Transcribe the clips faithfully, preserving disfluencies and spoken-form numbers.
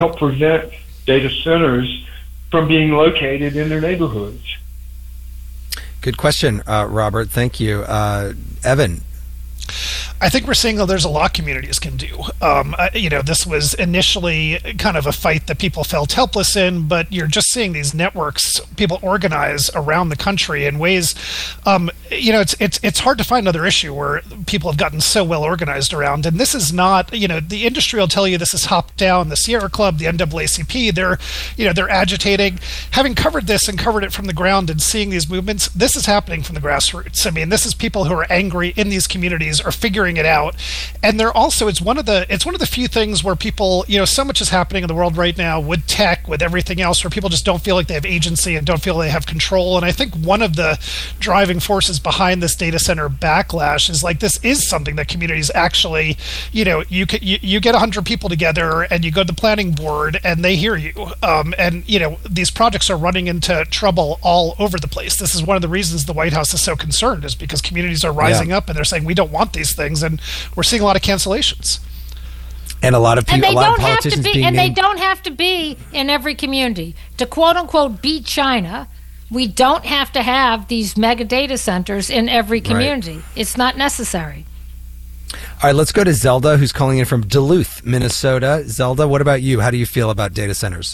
help prevent data centers from being located in their neighborhoods? Good question, uh, Robert. Thank you. Uh, Evan? I think we're seeing that there's a lot communities can do. Um, uh, you know, this was initially kind of a fight that people felt helpless in, but you're just seeing these networks, people organize around the country in ways, um, you know, it's it's it's hard to find another issue where people have gotten so well organized around. And this is not, you know, the industry will tell you this is top down. The Sierra Club, the N double A C P, they're, you know, they're agitating. Having covered this and covered it from the ground and seeing these movements, this is happening from the grassroots. I mean, this is people who are angry in these communities are figuring it out. And they're also, it's one of the it's one of the few things where people, you know, so much is happening in the world right now with tech, with everything else, where people just don't feel like they have agency and don't feel they have control. And I think one of the driving forces behind this data center backlash is like, this is something that communities actually, you know, you can, you, you get one hundred people together and you go to the planning board and they hear you. Um, and, you know, these projects are running into trouble all over the place. This is one of the reasons the White House is so concerned, is because communities are rising yeah. up and they're saying, we don't want these things. And we're seeing a lot of cancellations. And a lot of people, and they a lot don't of politicians have to be, being and named. they don't have to be in every community to quote unquote beat China. We don't have to have these mega data centers in every community. Right. It's not necessary. All right, let's go to Zelda, who's calling in from Duluth, Minnesota. Zelda, what about you? How do you feel about data centers?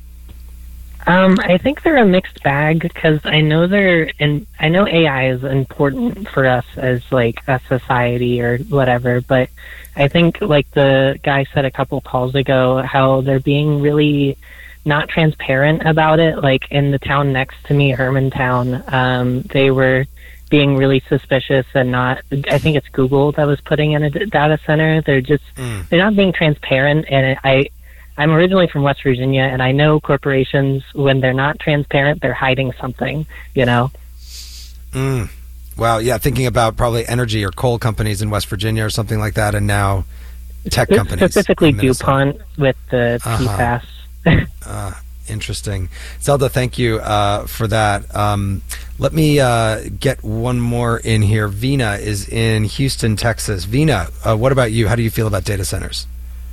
Um, I think they're a mixed bag, because I know they're, and I know A I is important for us as like a society or whatever, but I think like the guy said a couple calls ago, how they're being really not transparent about it. Like in the town next to me, Hermantown, um, they were being really suspicious and not, I think it's Google that was putting in a d- data center. They're just, mm. they're not being transparent. And I, I'm originally from West Virginia, and I know corporations, when they're not transparent, they're hiding something, you know? Mm. Wow, yeah, thinking about probably energy or coal companies in West Virginia or something like that, and now tech companies. Specifically DuPont with the uh-huh. P FAS. uh, interesting. Zelda, thank you uh, for that. Um, let me uh, get one more in here. Vina is in Houston, Texas. Vina, uh, what about you? How do you feel about data centers?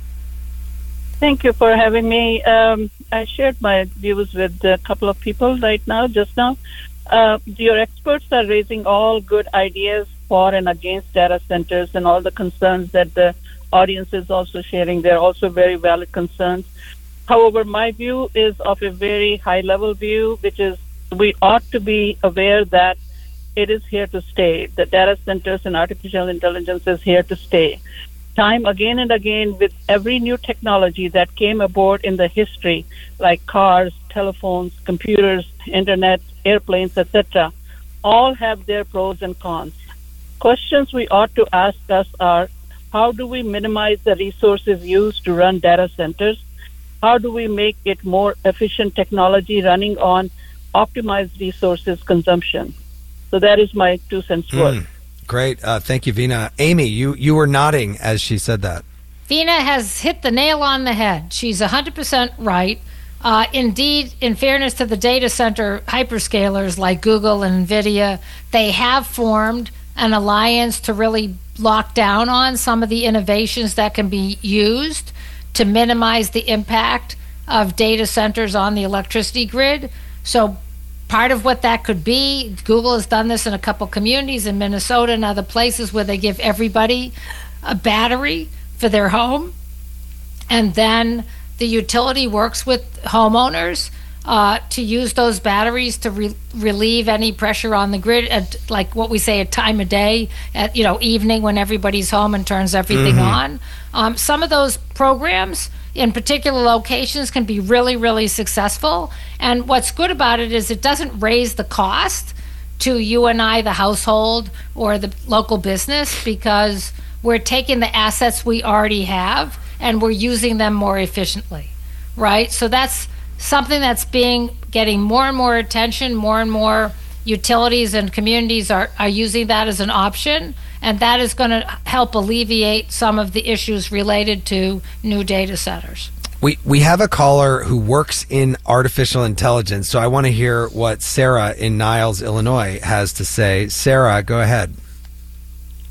Thank you for having me. Um, I shared my views with a couple of people right now, just now. Uh, your experts are raising all good ideas for and against data centers, and all the concerns that the audience is also sharing. They're also very valid concerns. However, my view is of a very high-level view, which is we ought to be aware that it is here to stay. The data centers and artificial intelligence is here to stay. Time again and again, with every new technology that came aboard in the history, like cars, telephones, computers, internet, airplanes, et cetera, all have their pros and cons. Questions we ought to ask us are, how do we minimize the resources used to run data centers? How do we make it more efficient technology running on optimized resources consumption? So that is my two cents worth. Mm. Great. Uh, thank you, Vina. Amy, you, you were nodding as she said that. Vina has hit the nail on the head. She's one hundred percent right. Uh, indeed, in fairness to the data center hyperscalers like Google and NVIDIA, they have formed an alliance to really lock down on some of the innovations that can be used to minimize the impact of data centers on the electricity grid. So part of what that could be, Google has done this in a couple communities in Minnesota and other places where they give everybody a battery for their home, and then the utility works with homeowners uh, to use those batteries to re- relieve any pressure on the grid at, like what we say, at time of day, at you know evening when everybody's home, and turns everything mm-hmm. on. Um, some of those programs in particular locations can be really, really successful. And what's good about it is it doesn't raise the cost to you and I, the household or the local business, because we're taking the assets we already have and we're using them more efficiently, right? So that's something that's being getting more and more attention. More and more utilities and communities are, are using that as an option. And that is going to help alleviate some of the issues related to new data centers. We we have a caller who works in artificial intelligence, so I want to hear what Sarah in Niles, Illinois has to say. Sarah, go ahead.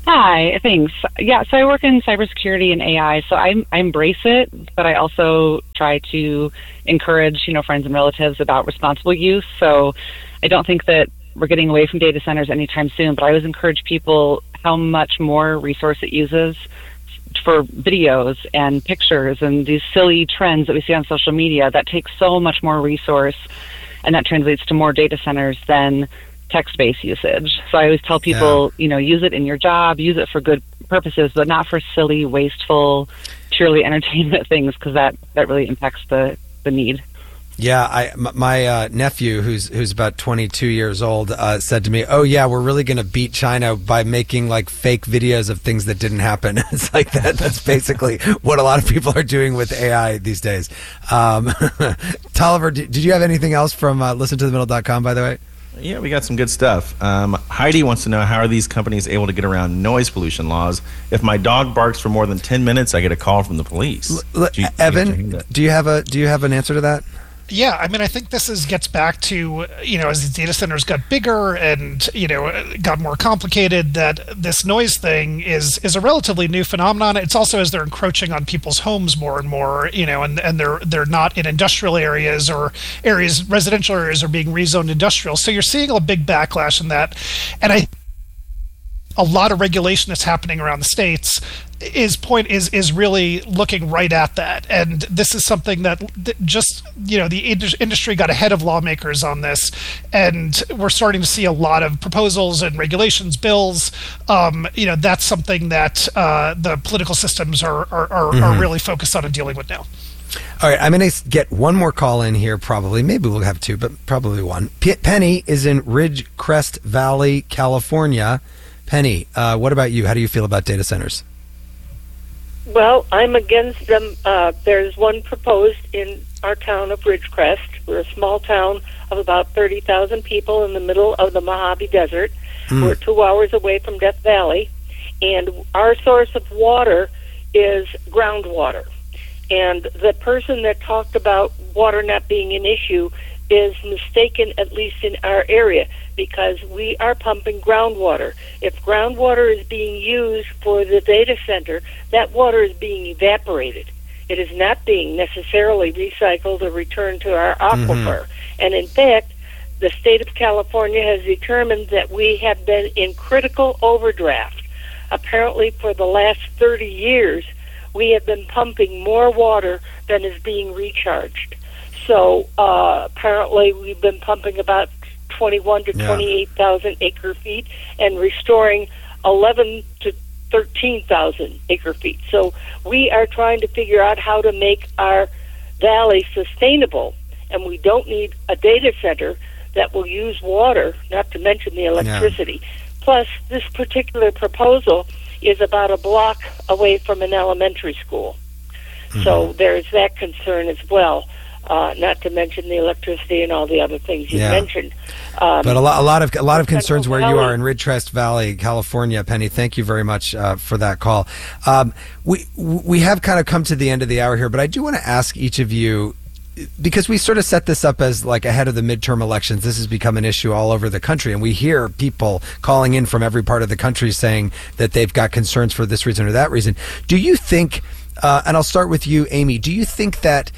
Hi, thanks. Yeah, so I work in cybersecurity and A I, so I, I embrace it, but I also try to encourage, you know, friends and relatives about responsible use. So I don't think that we're getting away from data centers anytime soon, but I always encourage people how much more resource it uses for videos and pictures and these silly trends that we see on social media that take so much more resource, and that translates to more data centers than text-based usage. So I always tell people, yeah. you know, use it in your job, use it for good purposes, but not for silly, wasteful, purely entertainment things, because that, that really impacts the, the need. Yeah, I m- my uh, nephew, who's who's about twenty-two years old, uh, said to me, "Oh yeah, we're really going to beat China by making like fake videos of things that didn't happen." It's like that. That's basically what a lot of people are doing with A I these days. Um, Tolliver, did, did you have anything else from uh, listen to the middle dot com, by the way? Yeah, we got some good stuff. Um, Heidi wants to know, how are these companies able to get around noise pollution laws? If my dog barks for more than ten minutes, I get a call from the police. L- l- you, Evan, you do you have a do you have an answer to that? Yeah, I mean, I think this is gets back to, you know, as these data centers got bigger and, you know, got more complicated, that this noise thing is is a relatively new phenomenon. It's also as they're encroaching on people's homes more and more, you know, and, and they're they're not in industrial areas or areas, residential areas are being rezoned industrial. So you're seeing a big backlash in that. And I a lot of regulation that's happening around the states is point is is really looking right at that, and this is something that, that just you know the industry got ahead of lawmakers on this, and we're starting to see a lot of proposals and regulations bills. Um, you know that's something that uh, the political systems are are, are, mm-hmm. are really focused on and dealing with now. All right, I'm going to get one more call in here. Probably, maybe we'll have two, but probably one. P- Penny is in Ridgecrest Valley, California. Penny, uh, what about you? How do you feel about data centers? Well, I'm against them. Uh, there's one proposed in our town of Ridgecrest. We're a small town of about thirty thousand people in the middle of the Mojave Desert. Mm. We're two hours away from Death Valley, and our source of water is groundwater. And the person that talked about water not being an issue is mistaken, at least in our area, because we are pumping groundwater. If groundwater is being used for the data center, that water is being evaporated. It is not being necessarily recycled or returned to our aquifer. Mm-hmm. And in fact, the state of California has determined that we have been in critical overdraft. Apparently, for the last thirty years, we have been pumping more water than is being recharged. So uh, apparently we've been pumping about twenty-one to yeah. twenty-eight thousand acre feet and restoring eleven to thirteen thousand acre feet. So we are trying to figure out how to make our valley sustainable, and we don't need a data center that will use water, not to mention the electricity. Yeah. Plus, this particular proposal is about a block away from an elementary school. Mm-hmm. So there's that concern as well. Uh, not to mention the electricity and all the other things you yeah. mentioned. Um, but a lot, a lot of a lot of concerns where you are in Ridgecrest Valley, California. Penny, thank you very much uh, for that call. Um, we we have kind of come to the end of the hour here, but I do want to ask each of you, because we sort of set this up as like ahead of the midterm elections. This has become an issue all over the country, and we hear people calling in from every part of the country saying that they've got concerns for this reason or that reason. Do you think? Uh, and I'll start with you, Amy. Do you think that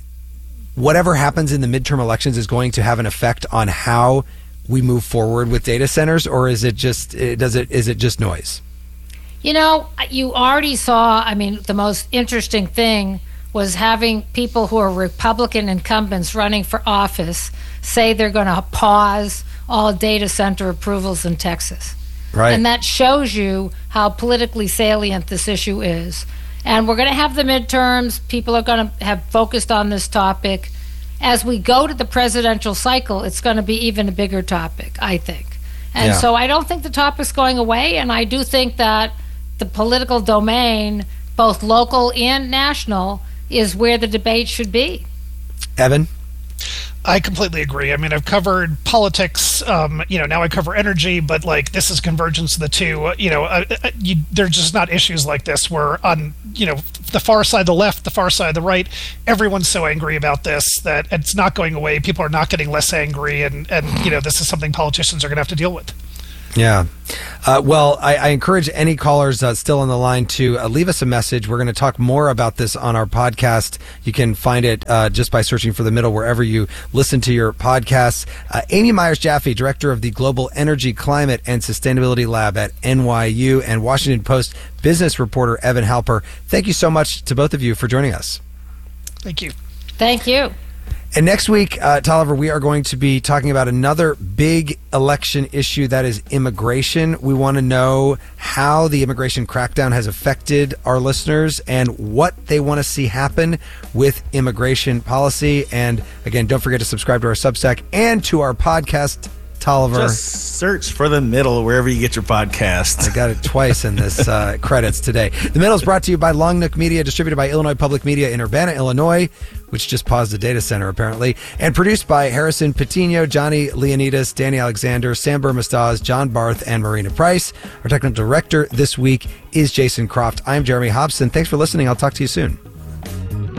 whatever happens in the midterm elections is going to have an effect on how we move forward with data centers, or is it just does it is it just noise? You know, you already saw, I mean, the most interesting thing was having people who are Republican incumbents running for office say they're going to pause all data center approvals in Texas. Right. And that shows you how politically salient this issue is. And we're going to have the midterms. People are going to have focused on this topic. As we go to the presidential cycle, it's going to be even a bigger topic, I think. And yeah. so I don't think the topic's going away, and I do think that the political domain, both local and national, is where the debate should be. Evan? I completely agree. I mean, I've covered politics, um, you know, now I cover energy, but like this is convergence of the two. You know, uh, uh, you, they're just not issues like this where on, you know, the far side, the left, the far side, the right, everyone's so angry about this that it's not going away. People are not getting less angry, and, and you know, this is something politicians are going to have to deal with. Yeah. Uh, well, I, I encourage any callers uh, still on the line to uh, leave us a message. We're going to talk more about this on our podcast. You can find it uh, just by searching for The Middle wherever you listen to your podcasts. Uh, Amy Myers-Jaffe, director of the Global Energy, Climate, and Sustainability Lab at N Y U, and Washington Post business reporter Evan Halper. Thank you so much to both of you for joining us. Thank you. Thank you. And next week, uh, Tolliver, we are going to be talking about another big election issue, that is immigration. We want to know how the immigration crackdown has affected our listeners and what they want to see happen with immigration policy. And again, don't forget to subscribe to our Substack and to our podcast, Tolliver. Just search for The Middle wherever you get your podcasts. I got it twice in this uh, credits today. The Middle is brought to you by Long Nook Media, distributed by Illinois Public Media in Urbana, Illinois, which just paused a data center apparently, and produced by Harrison Patino, Johnny Leonidas, Danny Alexander, Sam Burmastaz, John Barth, and Marina Price. Our technical director this week is Jason Croft. I'm Jeremy Hobson. Thanks for listening. I'll talk to you soon.